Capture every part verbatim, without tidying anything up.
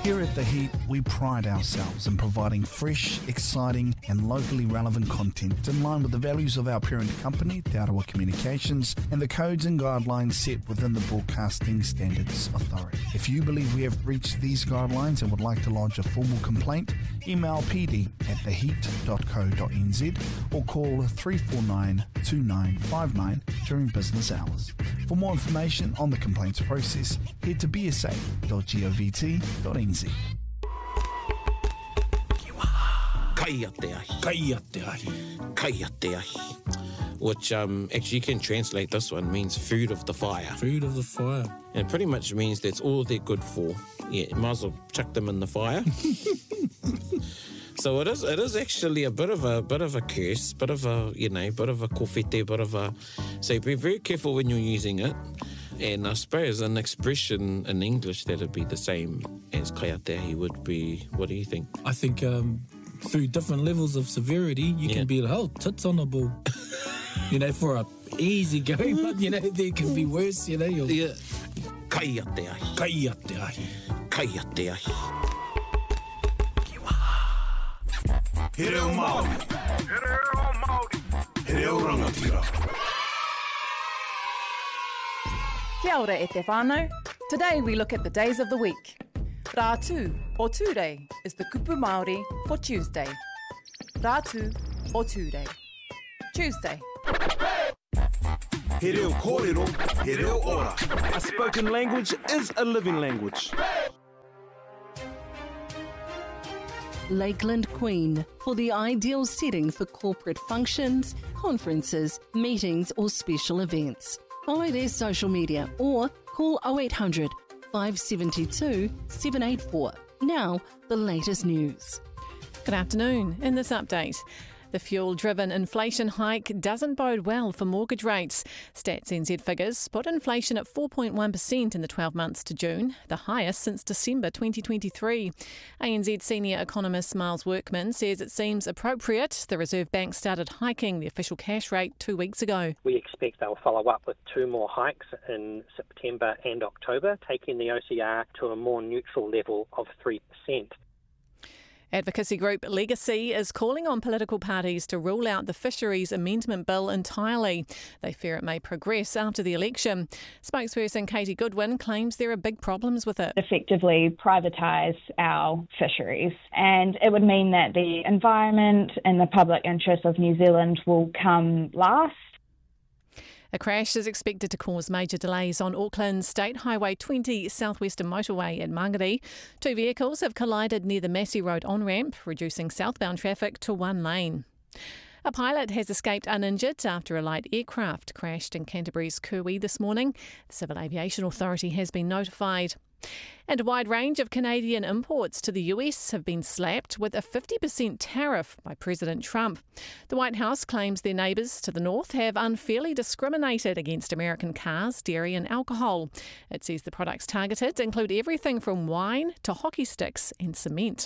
Here at The Heat, we pride ourselves in providing fresh, exciting and locally relevant content in line with the values of our parent company, Te Arawa Communications, and the codes and guidelines set within the Broadcasting Standards Authority. If you believe we have breached these guidelines and would like to lodge a formal complaint, email p d at the heat dot co dot n z or call three four nine, two nine five nine during business hours. For more information on the complaints process, head to b s a dot govt dot n z. Kai te ahi. Kai te ahi. Kai te ahi. Which um, actually you can translate this one, means food of the fire. Food of the fire. And it pretty much means that's all they're good for. Yeah, might as well chuck them in the fire. So it is it is actually a bit of a bit of a curse, bit of a, you know, bit of a kōwhete, bit of a... So be very careful when you're using it. And I suppose an expression in English that would be the same as kai te ahi would be, what do you think? I think um, through different levels of severity, you Yeah. can be like, oh, tits on a ball. You know, for a easy going, but, you know, there can be worse, you know. You're... Yeah. Kai te ahi. Kai te ahi. Kai te ahi. He reo Māori. He reo Māori. He reo rangatira. Kia ora e te whānau. Today we look at the days of the week. Rātu, or Tuesday, is the kupu Māori for Tuesday. Rātu, or Tuesday. Tuesday. He reo kōrero. He reo ora. A spoken language is a living language. Lakeland Queen, for the ideal setting for corporate functions, conferences, meetings or special events. Follow their social media or call oh eight hundred, five seven two, seven eight four. Now, the latest news. Good afternoon. In this update, the fuel-driven inflation hike doesn't bode well for mortgage rates. Stats N Z figures put inflation at four point one percent in the twelve months to June, the highest since December twenty twenty-three. A N Z senior economist Miles Workman says it seems appropriate the Reserve Bank started hiking the official cash rate two weeks ago. We expect they'll follow up with two more hikes in September and October, taking the O C R to a more neutral level of three percent. Advocacy group Legacy is calling on political parties to rule out the Fisheries Amendment Bill entirely. They fear it may progress after the election. Spokesperson Katie Goodwin claims there are big problems with it. Effectively privatise our fisheries, and it would mean that the environment and the public interest of New Zealand will come last. A crash is expected to cause major delays on Auckland State Highway twenty Southwestern Motorway at Mangere. Two vehicles have collided near the Massey Road on-ramp, reducing southbound traffic to one lane. A pilot has escaped uninjured after a light aircraft crashed in Canterbury's Kirwi this morning. The Civil Aviation Authority has been notified. And a wide range of Canadian imports to the U S have been slapped with a fifty percent tariff by President Trump. The White House claims their neighbours to the north have unfairly discriminated against American cars, dairy and alcohol. It says the products targeted include everything from wine to hockey sticks and cement.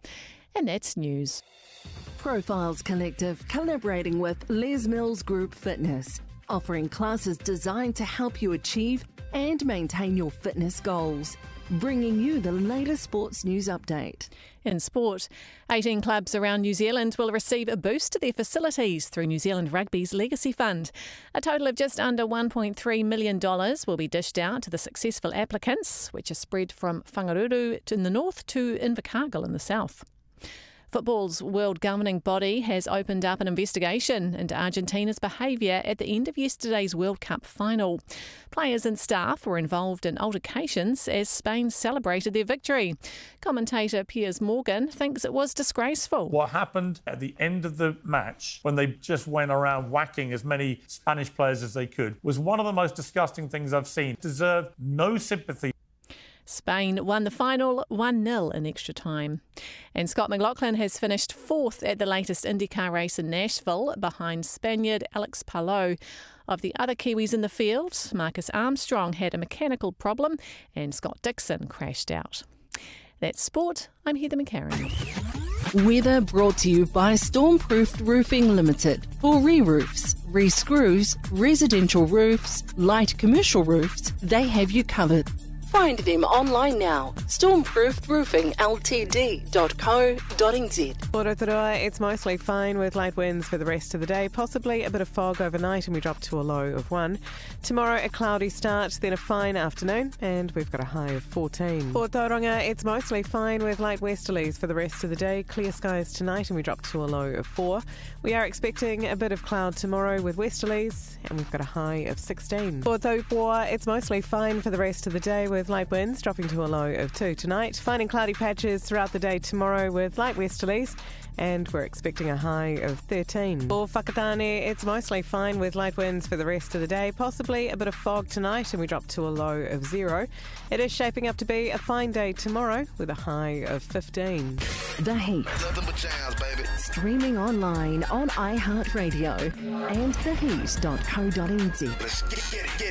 And that's news. Profiles Collective collaborating with Les Mills Group Fitness, offering classes designed to help you achieve and maintain your fitness goals. Bringing you the latest sports news update. In sport, eighteen clubs around New Zealand will receive a boost to their facilities through New Zealand Rugby's Legacy Fund. A total of just under one point three million dollars will be dished out to the successful applicants, which are spread from Whangaruru in the north to Invercargill in the south. Football's world governing body has opened up an investigation into Argentina's behaviour at the end of yesterday's World Cup final. Players and staff were involved in altercations as Spain celebrated their victory. Commentator Piers Morgan thinks it was disgraceful. What happened at the end of the match, when they just went around whacking as many Spanish players as they could, was one of the most disgusting things I've seen. Deserve no sympathy. Spain won the final one nil in extra time. And Scott McLaughlin has finished fourth at the latest IndyCar race in Nashville, behind Spaniard Alex Palou. Of the other Kiwis in the field, Marcus Armstrong had a mechanical problem and Scott Dixon crashed out. That's sport. I'm Heather McCarran. Weather brought to you by Stormproofed Roofing Limited. For re-roofs, re-screws, residential roofs, light commercial roofs, they have you covered. Find them online now. stormproof roofing l t d dot co dot n z. Rotorua, it's mostly fine with light winds for the rest of the day, possibly a bit of fog overnight, and we drop to a low of one. Tomorrow, a cloudy start, then a fine afternoon, and we've got a high of fourteen. For Tauranga, it's mostly fine with light westerlies for the rest of the day, clear skies tonight, and we drop to a low of four. We are expecting a bit of cloud tomorrow with westerlies, and we've got a high of sixteen. For Taupoa, it's mostly fine for the rest of the day with light winds, dropping to a low of two tonight. Fine and cloudy patches throughout the day tomorrow with light westerlies, and we're expecting a high of thirteen. For Whakatane, it's mostly fine with light winds for the rest of the day, possibly a bit of fog tonight, and we drop to a low of zero. It is shaping up to be a fine day tomorrow with a high of fifteen. The Heat. Streaming online on iHeartRadio and the heat dot co dot n z.